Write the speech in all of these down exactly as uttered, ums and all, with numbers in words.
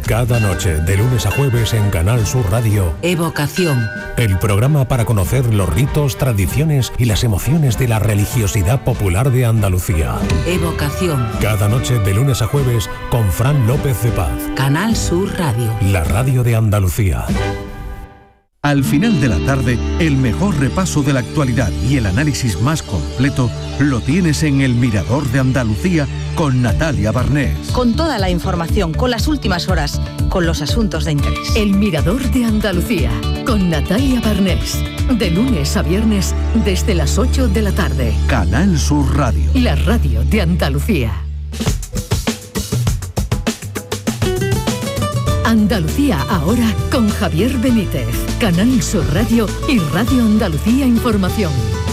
Cada noche, de lunes a jueves en Canal Sur Radio. Evocación. El programa para conocer los ritos, tradiciones y las emociones de la religiosidad popular de Andalucía. Evocación. Cada noche, de lunes a jueves, con Fran López de Paz. Canal Sur Radio. La radio de Andalucía. Al final de la tarde, el mejor repaso de la actualidad y el análisis más completo lo tienes en El Mirador de Andalucía con Natalia Barnés. Con toda la información, con las últimas horas, con los asuntos de interés. El Mirador de Andalucía con Natalia Barnés. De lunes a viernes desde las ocho de la tarde. Canal Sur Radio. La radio de Andalucía. Andalucía ahora con Javier Benítez, Canal Sur Radio y Radio Andalucía Información.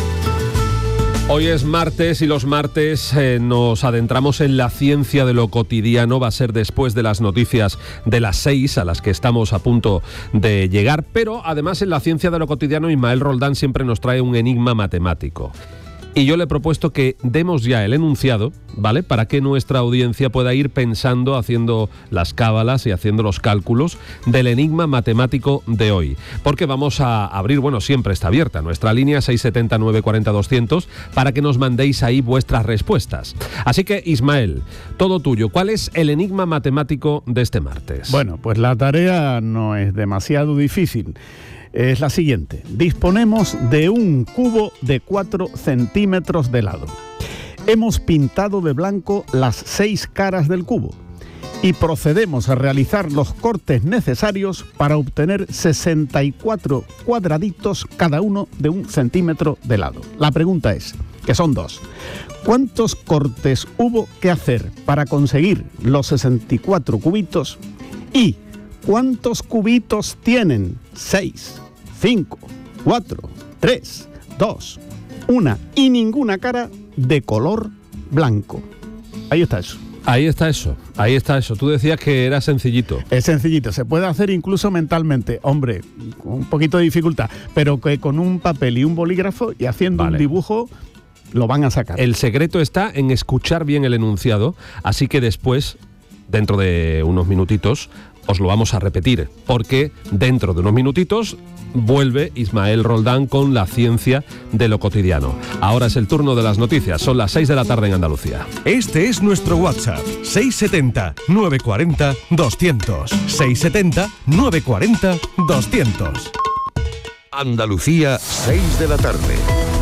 Hoy es martes y los martes eh, nos adentramos en la ciencia de lo cotidiano. Va a ser después de las noticias de las seis a las que estamos a punto de llegar, pero además en la ciencia de lo cotidiano Ismael Roldán siempre nos trae un enigma matemático. Y yo le he propuesto que demos ya el enunciado, ¿vale? Para que nuestra audiencia pueda ir pensando, haciendo las cábalas y haciendo los cálculos del enigma matemático de hoy. Porque vamos a abrir, bueno, siempre está abierta nuestra línea seis siete cero, nueve cuatro cero, doscientos para que nos mandéis ahí vuestras respuestas. Así que, Ismael, todo tuyo. ¿Cuál es el enigma matemático de este martes? Bueno, pues la tarea no es demasiado difícil. Es la siguiente. Disponemos de un cubo de cuatro centímetros de lado. Hemos pintado de blanco las seis caras del cubo y procedemos a realizar los cortes necesarios para obtener sesenta y cuatro cuadraditos cada uno de un centímetro de lado. La pregunta es, que son dos, ¿cuántos cortes hubo que hacer para conseguir los sesenta y cuatro cubitos? Y ¿cuántos cubitos tienen? seis, cinco, cuatro, tres, dos, uno y ninguna cara de color blanco. Ahí está eso. Ahí está eso, ahí está eso. Tú decías que era sencillito. Es sencillito, se puede hacer incluso mentalmente. Hombre, con un poquito de dificultad, pero que con un papel y un bolígrafo y haciendo vale. un dibujo lo van a sacar. El secreto está en escuchar bien el enunciado, así que después, dentro de unos minutitos, os lo vamos a repetir, porque dentro de unos minutitos vuelve Ismael Roldán con la ciencia de lo cotidiano. Ahora es el turno de las noticias, son las seis de la tarde en Andalucía. Este es nuestro WhatsApp, seis siete cero, nueve cuatro cero, doscientos. seis siete cero, nueve cuatro cero, doscientos. Andalucía, seis de la tarde.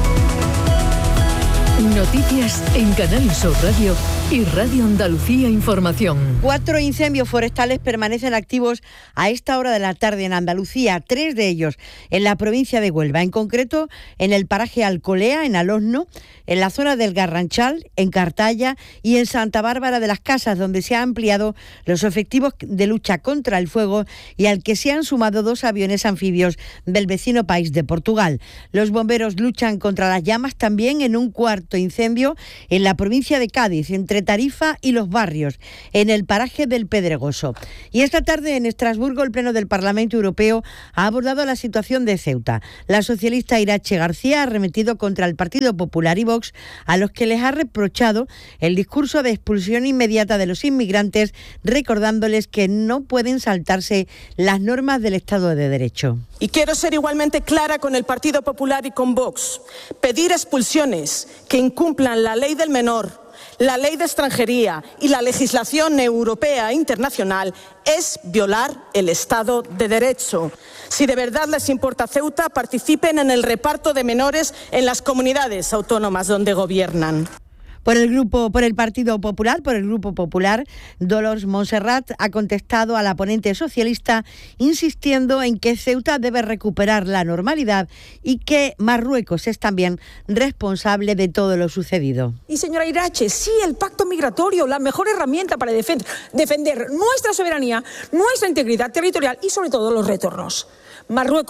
Noticias en Canal Sur Radio y Radio Andalucía Información. Cuatro incendios forestales permanecen activos a esta hora de la tarde en Andalucía, tres de ellos en la provincia de Huelva, en concreto en el paraje Alcolea, en Alosno, en la zona del Garranchal, en Cartaya y en Santa Bárbara de las Casas, donde se han ampliado los efectivos de lucha contra el fuego y al que se han sumado dos aviones anfibios del vecino país de Portugal. Los bomberos luchan contra las llamas también en un cuarto incendio en la provincia de Cádiz, entre Tarifa y Los Barrios, en el paraje del Pedregoso. Y esta tarde en Estrasburgo el Pleno del Parlamento Europeo ha abordado la situación de Ceuta. La socialista Irache García ha arremetido contra el Partido Popular y Vox, a los que les ha reprochado el discurso de expulsión inmediata de los inmigrantes, recordándoles que no pueden saltarse las normas del Estado de Derecho. Y quiero ser igualmente clara con el Partido Popular y con Vox. Pedir expulsiones que incumplan la ley del menor, la ley de extranjería y la legislación europea e internacional es violar el Estado de Derecho. Si de verdad les importa Ceuta, participen en el reparto de menores en las comunidades autónomas donde gobiernan. Por el grupo, por el Partido Popular, por el Grupo Popular, Dolors Montserrat ha contestado a la ponente socialista insistiendo en que Ceuta debe recuperar la normalidad y que Marruecos es también responsable de todo lo sucedido. Y señora Irache, sí, el pacto migratorio, la mejor herramienta para defender, defender nuestra soberanía, nuestra integridad territorial y sobre todo los retornos. Marruecos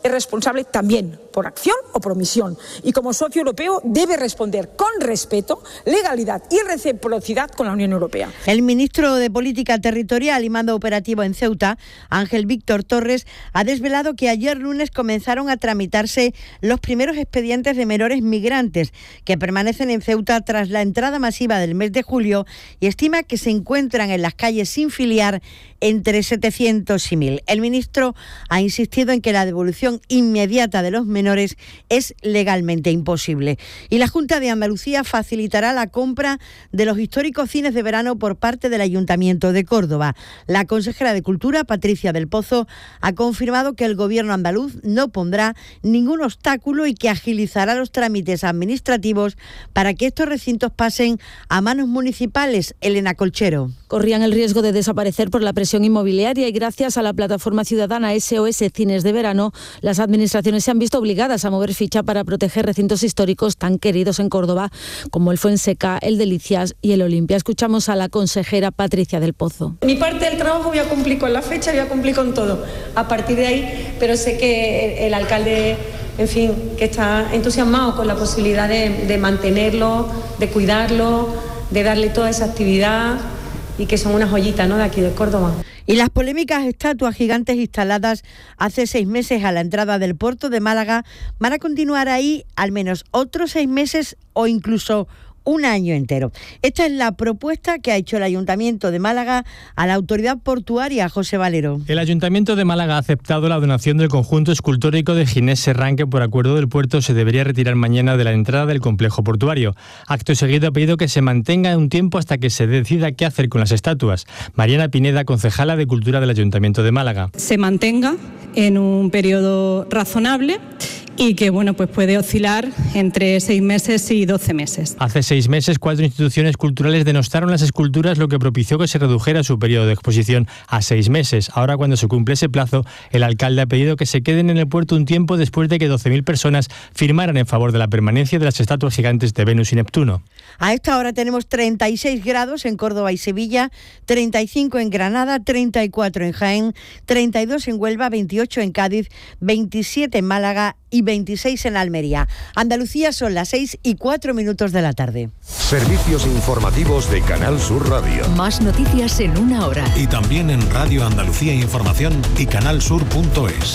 es responsable también por acción o por omisión. Y como socio europeo debe responder con respeto, legalidad y reciprocidad con la Unión Europea. El ministro de Política Territorial y Mando Operativo en Ceuta, Ángel Víctor Torres, ha desvelado que ayer lunes comenzaron a tramitarse los primeros expedientes de menores migrantes que permanecen en Ceuta tras la entrada masiva del mes de julio y estima que se encuentran en las calles sin filiar entre setecientos y mil. El ministro ha insistido en que la devolución inmediata de los menores es legalmente imposible. Y la Junta de Andalucía facilitará la compra de los históricos cines de verano por parte del Ayuntamiento de Córdoba. La consejera de Cultura, Patricia del Pozo, ha confirmado que el Gobierno andaluz no pondrá ningún obstáculo y que agilizará los trámites administrativos para que estos recintos pasen a manos municipales. Elena Colchero. Corrían el riesgo de desaparecer por la presión inmobiliaria y gracias a la plataforma ciudadana S O S Cines de Verano, las administraciones se han visto obligadas a mover ficha para proteger recintos históricos tan queridos en Córdoba como el Fuenseca, el Delicias y el Olimpia. Escuchamos a la consejera Patricia del Pozo. Mi parte del trabajo voy a cumplir con la fecha, voy a cumplir con todo. A partir de ahí, pero sé que el, el alcalde, en fin, que está entusiasmado con la posibilidad de, de mantenerlo, de cuidarlo, de darle toda esa actividad y que son una joyita, ¿no?, de aquí de Córdoba. Y las polémicas estatuas gigantes instaladas hace seis meses a la entrada del puerto de Málaga van a continuar ahí al menos otros seis meses o incluso un año entero. Esta es la propuesta que ha hecho el Ayuntamiento de Málaga a la autoridad portuaria. José Valero. El Ayuntamiento de Málaga ha aceptado la donación del conjunto escultórico de Ginés Serrán, que por acuerdo del puerto se debería retirar mañana de la entrada del complejo portuario. Acto seguido ha pedido que se mantenga un tiempo hasta que se decida qué hacer con las estatuas. Mariana Pineda, concejala de Cultura del Ayuntamiento de Málaga. Se mantenga en un periodo razonable y que bueno, pues puede oscilar entre seis meses y doce meses. Hace seis meses, cuatro instituciones culturales denostaron las esculturas, lo que propició que se redujera su periodo de exposición a seis meses. Ahora, cuando se cumple ese plazo, el alcalde ha pedido que se queden en el puerto un tiempo después de que doce mil personas firmaran en favor de la permanencia de las estatuas gigantes de Venus y Neptuno. A esta hora tenemos treinta y seis grados en Córdoba y Sevilla, treinta y cinco en Granada, treinta y cuatro en Jaén, treinta y dos en Huelva, veintiocho en Cádiz, veintisiete en Málaga y veintiséis en Almería. Andalucía, son las seis y cuatro minutos de la tarde. Servicios informativos de Canal Sur Radio. Más noticias en una hora. Y también en Radio Andalucía Información y canalsur punto es.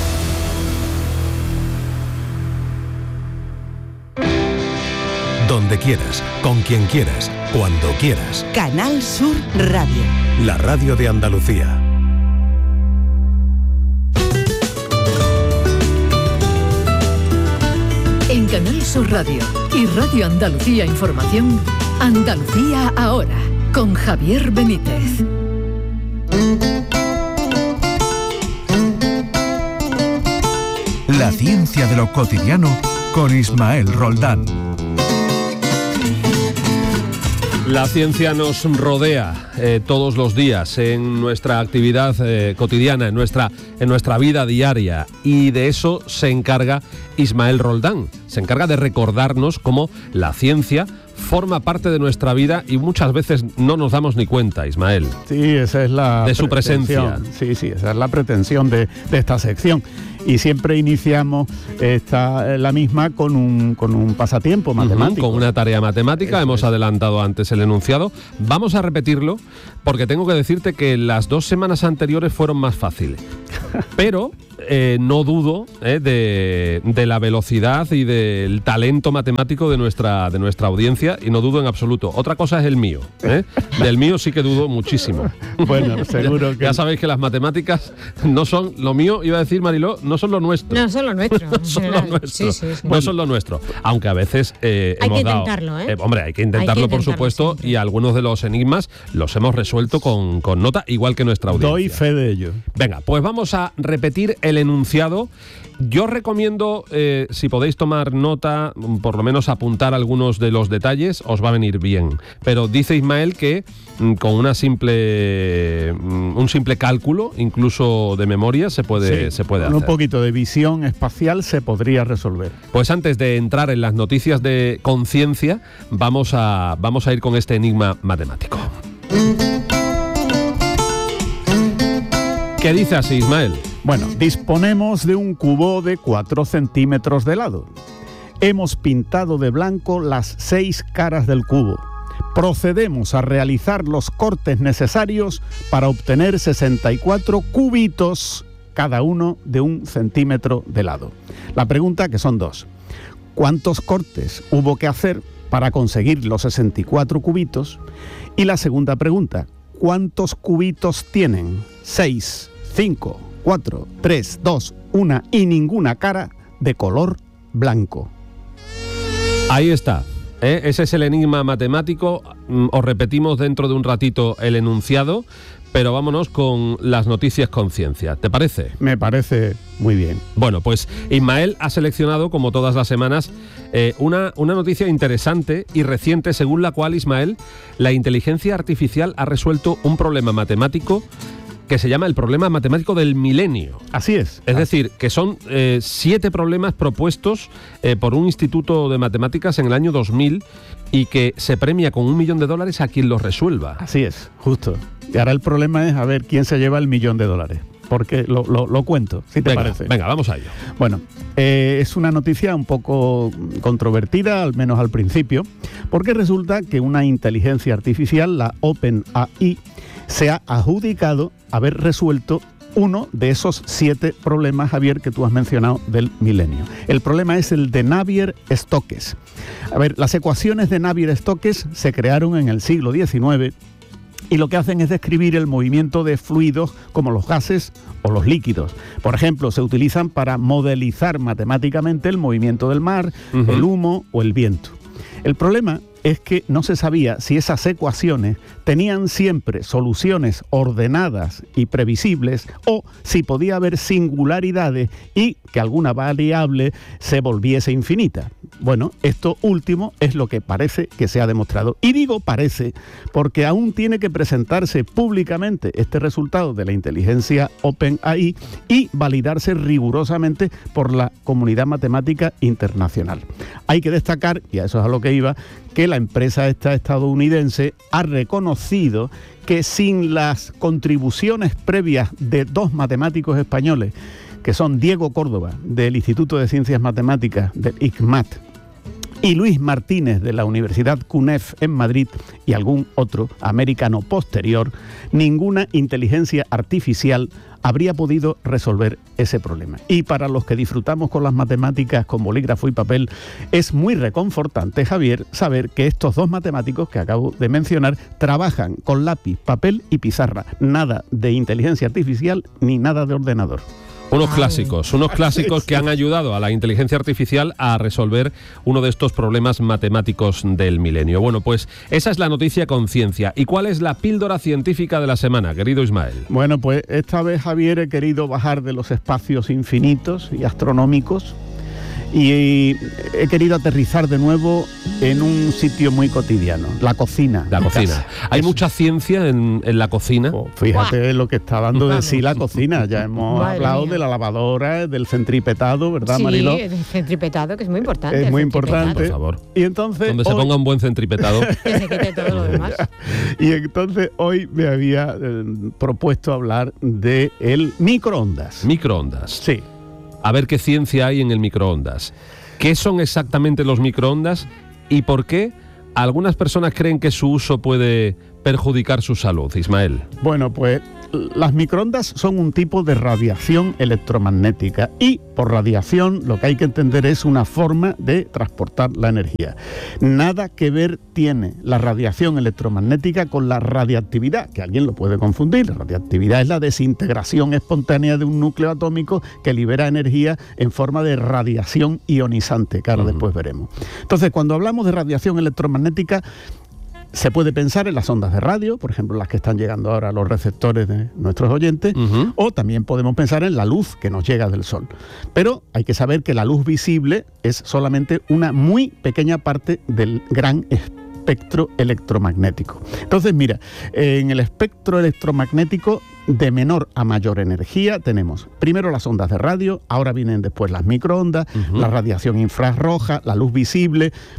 Donde quieras, con quien quieras, cuando quieras. Canal Sur Radio. La radio de Andalucía. En Canal Sur Radio y Radio Andalucía Información, Andalucía ahora, con Javier Benítez. La ciencia de lo cotidiano con Ismael Roldán. La ciencia nos rodea eh, todos los días en nuestra actividad eh, cotidiana, en nuestra, en nuestra vida diaria, y de eso se encarga Ismael Roldán. Se encarga de recordarnos cómo la ciencia forma parte de nuestra vida y muchas veces no nos damos ni cuenta, Ismael. Sí, esa es la de su presencia. Sí, sí, esa es la pretensión de, de esta sección. Y siempre iniciamos esta, la misma con un, con un pasatiempo matemático. Uh-huh, con una tarea matemática. Eso Hemos es. adelantado antes el enunciado. Vamos a repetirlo porque tengo que decirte que las dos semanas anteriores fueron más fáciles. Pero eh, no dudo eh, de, de la velocidad y del talento matemático de nuestra, de nuestra audiencia, y no dudo en absoluto. Otra cosa es el mío. ¿eh? Del mío sí que dudo muchísimo. Bueno, seguro ya, que... Ya sabéis que las matemáticas no son lo mío, iba a decir Mariló, no son lo nuestro. No son lo nuestro. no son lo nuestro. Sí, sí, sí. No bueno. son lo nuestro. Aunque a veces eh, hay hemos que dado... intentarlo, ¿eh? eh hombre, hay que intentarlo, hay que por supuesto, siempre. Y algunos de los enigmas los hemos resuelto con, con nota, igual que nuestra audiencia. Doy fe de ello. Venga, pues vamos a repetir el enunciado. Yo recomiendo, eh, si podéis tomar nota, por lo menos apuntar algunos de los detalles, os va a venir bien. Pero dice Ismael que mm, con una simple, mm, un simple cálculo, incluso de memoria, se puede, sí, se puede con hacer. Un poquito de visión espacial se podría resolver. Pues antes de entrar en las noticias de conciencia, vamos a, vamos a ir con este enigma matemático. ¿Qué dice así, Ismael? Bueno, disponemos de un cubo de cuatro centímetros de lado. Hemos pintado de blanco las seis caras del cubo. Procedemos a realizar los cortes necesarios para obtener sesenta y cuatro cubitos, cada uno de un centímetro de lado. La pregunta, que son dos: ¿cuántos cortes hubo que hacer para conseguir los sesenta y cuatro cubitos? Y la segunda pregunta: ¿cuántos cubitos tienen seis, cinco, cuatro, tres, dos, uno y ninguna cara de color blanco? Ahí está. ¿Eh? Ese es el enigma matemático. Os repetimos dentro de un ratito el enunciado, pero vámonos con las noticias con ciencia. ¿Te parece? Me parece muy bien. Bueno, pues Ismael ha seleccionado, como todas las semanas, eh, una, una noticia interesante y reciente, según la cual, Ismael, la inteligencia artificial ha resuelto un problema matemático que se llama el problema matemático del milenio. Así es. Es decir, que son eh, siete problemas propuestos eh, por un instituto de matemáticas en el año dos mil y que se premia con un millón de dólares a quien los resuelva. Así es, justo. Y ahora el problema es a ver quién se lleva el millón de dólares. Porque lo, lo, lo cuento, si te venga, parece. Venga, vamos a ello. Bueno, eh, es una noticia un poco controvertida, al menos al principio, porque resulta que una inteligencia artificial, la OpenAI, se ha adjudicado haber resuelto uno de esos siete problemas, Javier, que tú has mencionado del milenio. El problema es el de Navier-Stokes. A ver, las ecuaciones de Navier-Stokes se crearon en el siglo diecinueve y lo que hacen es describir el movimiento de fluidos como los gases o los líquidos. Por ejemplo, se utilizan para modelizar matemáticamente el movimiento del mar, uh-huh. el humo o el viento. El problema es que no se sabía si esas ecuaciones tenían siempre soluciones ordenadas y previsibles o si podía haber singularidades y que alguna variable se volviese infinita. Bueno, esto último es lo que parece que se ha demostrado. Y digo parece porque aún tiene que presentarse públicamente este resultado de la inteligencia OpenAI y validarse rigurosamente por la comunidad matemática internacional. Hay que destacar, y a eso es a lo que iba, que la empresa esta estadounidense ha reconocido que sin las contribuciones previas de dos matemáticos españoles, que son Diego Córdoba, del Instituto de Ciencias Matemáticas, del I C M A T, y Luis Martínez, de la Universidad C U N E F en Madrid, y algún otro americano posterior, ninguna inteligencia artificial habría podido resolver ese problema. Y para los que disfrutamos con las matemáticas con bolígrafo y papel, es muy reconfortante, Javier, saber que estos dos matemáticos que acabo de mencionar trabajan con lápiz, papel y pizarra. Nada de inteligencia artificial ni nada de ordenador. Unos clásicos, unos clásicos que han ayudado a la inteligencia artificial a resolver uno de estos problemas matemáticos del milenio. Bueno, pues esa es la noticia con ciencia. ¿Y cuál es la píldora científica de la semana, querido Ismael? Bueno, pues esta vez, Javier, he querido bajar de los espacios infinitos y astronómicos y he querido aterrizar de nuevo en un sitio muy cotidiano, la cocina. La cocina. ¿Hay Eso. mucha ciencia en, en la cocina? Oh, fíjate ¡Buah! Lo que está dando de sí la cocina. Ya hemos Madre hablado mía. de la lavadora, del centripetado, ¿verdad, sí, Mariló? Sí, el centripetado, que es muy importante. Es muy importante. Por favor. Y entonces, donde hoy... se ponga un buen centripetado. Que se quite todo lo demás. Y entonces hoy me había eh, propuesto hablar de el microondas. Microondas. Sí. A ver qué ciencia hay en el microondas. ¿Qué son exactamente los microondas y por qué algunas personas creen que su uso puede perjudicar su salud, Ismael? Bueno, pues las microondas son un tipo de radiación electromagnética y por radiación lo que hay que entender es una forma de transportar la energía. Nada que ver tiene la radiación electromagnética con la radiactividad, que alguien lo puede confundir. La radiactividad es la desintegración espontánea de un núcleo atómico que libera energía en forma de radiación ionizante, que ahora uh-huh. después veremos. Entonces, cuando hablamos de radiación electromagnética, se puede pensar en las ondas de radio, por ejemplo, las que están llegando ahora a los receptores de nuestros oyentes, uh-huh. o también podemos pensar en la luz que nos llega del sol. Pero hay que saber que la luz visible es solamente una muy pequeña parte del gran espectro electromagnético. Entonces, mira, en el espectro electromagnético de menor a mayor energía tenemos primero las ondas de radio, ahora vienen después las microondas, uh-huh. la radiación infrarroja, la luz visible.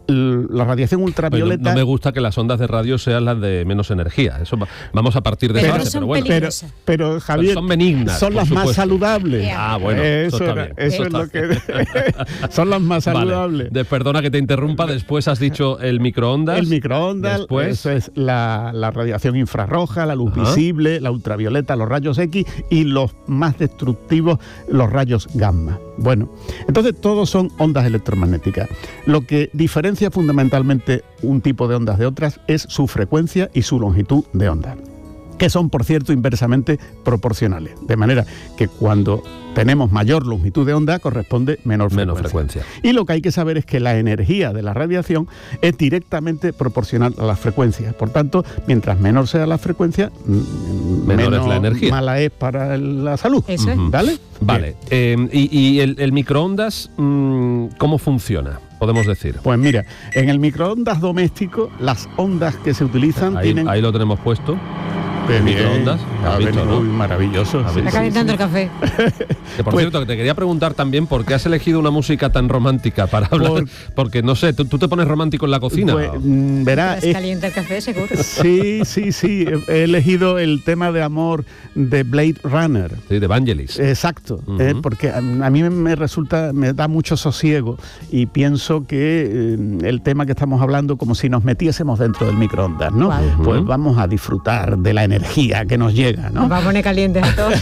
la radiación ultravioleta... No, no me gusta que las ondas de radio sean las de menos energía. Eso va, vamos a partir de esa base, pero bueno. Pero, pero Javier, pero son benignas. Son las supuesto. más saludables. Ah, bueno, eso, eso, era, eso eso es lo que... son las más saludables. Vale. De, perdona que te interrumpa, después has dicho el microondas. El microondas, después eso es la, la radiación infrarroja, la luz Ajá. visible, la ultravioleta, los rayos X y los más destructivos, los rayos gamma. Bueno, entonces todos son ondas electromagnéticas. Lo que diferencia fundamentalmente un tipo de ondas de otras es su frecuencia y su longitud de onda, que son, por cierto, inversamente proporcionales. De manera que cuando tenemos mayor longitud de onda, corresponde menor frecuencia. Menos frecuencia. Y lo que hay que saber es que la energía de la radiación es directamente proporcional a las frecuencias. Por tanto, mientras menor sea la frecuencia, menor menos es la energía. Mala es para la salud. Eso es. ¿Vale? Vale. Eh, y y el, el microondas, mmm, ¿cómo funciona? Podemos decir. Pues mira, en el microondas doméstico, las ondas que se utilizan ahí, tienen... Ahí lo tenemos puesto. Qué bien. Microondas. Ha venido muy maravilloso. Está Sí, calentando sí, el café. Que por Pues- cierto, que te quería preguntar también por qué has elegido una música tan romántica para hablar. Por- Porque no sé, ¿tú, tú te pones romántico en la cocina? Pues, mm, verá, Mientras es- calienta el café, seguro. sí, sí, sí. He elegido el tema de amor de Blade Runner. Sí, de Vangelis. Exacto, Ujú. eh, porque a, a mí me resulta, me da mucho sosiego y pienso que eh, el tema que estamos hablando, como si nos metiésemos dentro del microondas, ¿no? Guau. Pues Ujú. vamos a disfrutar de la energía que nos llega, ¿no? Nos va a poner calientes a todos.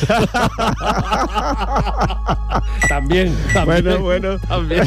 También, también. Bueno, bueno. También.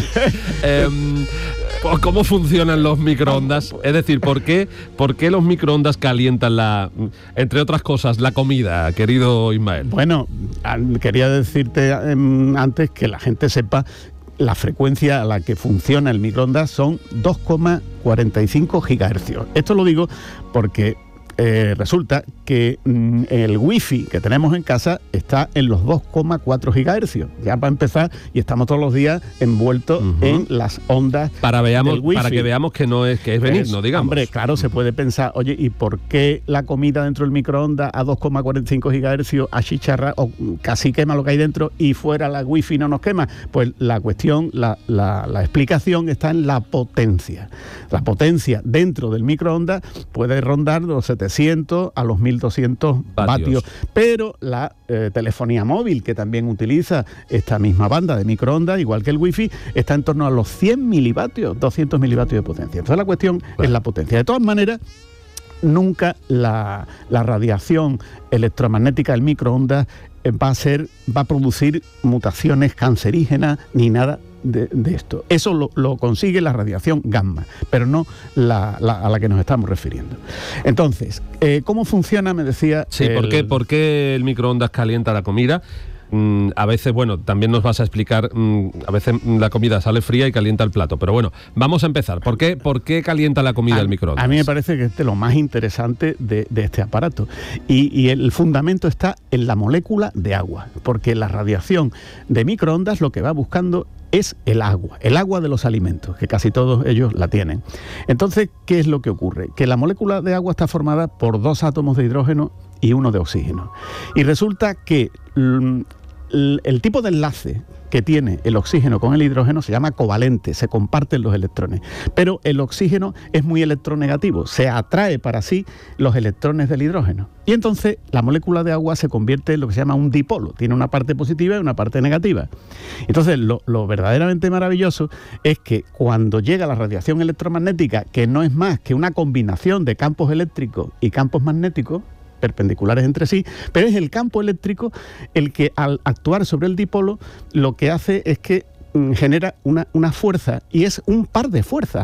Em, ¿Cómo funcionan los microondas? Es decir, ¿por qué, ¿por qué los microondas calientan la, entre otras cosas, la comida, querido Ismael? Bueno, a- quería decirte em, antes que la gente sepa la frecuencia a la que funciona el microondas son dos coma cuarenta y cinco gigahercios. Esto lo digo porque eh, resulta que mm, el wifi que tenemos en casa está en los dos coma cuatro gigahercios. Ya para empezar, y estamos todos los días envueltos Ujú. en las ondas Para, veamos, del wifi. para que veamos que no es que es venir, Es- no digamos. Hombre, claro, se puede pensar, oye, ¿y por qué la comida dentro del microondas a dos coma cuarenta y cinco gigahercios achicharra o casi quema lo que hay dentro y fuera la wifi no nos quema? Pues la cuestión, la, la, la explicación está en la potencia. La potencia dentro del microondas puede rondar de los setecientos a los mil doscientos vatios. Vatios. Pero la eh, telefonía móvil, que también utiliza esta misma banda de microondas, igual que el wifi, está en torno a los cien milivatios, doscientos milivatios de potencia. Entonces la cuestión es la potencia. De todas maneras, nunca la, la radiación electromagnética del microondas eh, va a ser, va a producir mutaciones cancerígenas ni nada de, de esto. Eso lo, lo consigue la radiación gamma, pero no la, la- a la que nos estamos refiriendo. Entonces, eh, ¿cómo funciona? Me decía... Sí, ¿por el- qué, ¿por qué el microondas calienta la comida? Mm, a veces, bueno, también nos vas a explicar, mm, a veces mm, la comida sale fría y calienta el plato, pero bueno, vamos a empezar. ¿Por qué, por qué calienta la comida a, el microondas? a mí me parece que este es lo más interesante de, de este aparato. Y, y el fundamento está en la molécula de agua, porque la radiación de microondas lo que va buscando es el agua, el agua de los alimentos, que casi todos ellos la tienen. Entonces, ¿qué es lo que ocurre? Que la molécula de agua está formada por dos átomos de hidrógeno y uno de oxígeno. Y resulta que mm, el, el tipo de enlace que tiene el oxígeno con el hidrógeno se llama covalente, se comparten los electrones. Pero el oxígeno es muy electronegativo, se atrae para sí los electrones del hidrógeno. Y entonces la molécula de agua se convierte en lo que se llama un dipolo, tiene una parte positiva y una parte negativa. Entonces lo, lo verdaderamente maravilloso es que cuando llega la radiación electromagnética, que no es más que una combinación de campos eléctricos y campos magnéticos, perpendiculares entre sí, pero es el campo eléctrico el que al actuar sobre el dipolo lo que hace es que mm, genera una, una fuerza, y es un par de fuerzas